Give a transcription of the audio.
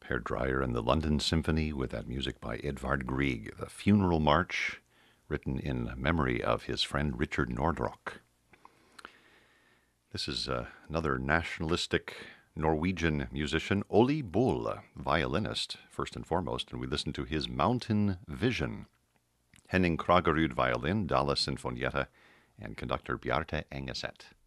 Hairdryer and the London Symphony with that music by Edvard Grieg, the Funeral March, written in memory of his friend Richard Nordrock. This is another nationalistic Norwegian musician, Ole Bull, violinist, first and foremost, and we listen to his Mountain Vision. Henning Kragerud violin, Dala Sinfonietta, and conductor Bjarte Engeset.